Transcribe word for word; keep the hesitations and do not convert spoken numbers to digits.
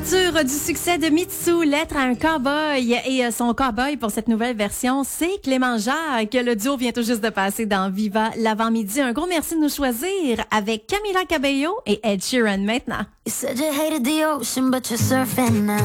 L'aventure du succès de Mitsu, Lettre à un cowboy. Et son cowboy pour cette nouvelle version, c'est Clément Jacques. Le duo vient tout juste de passer dans Viva l'avant-midi. Un gros merci de nous choisir avec Camila Cabello et Ed Sheeran maintenant. You said you hated the ocean, but you're surfing now.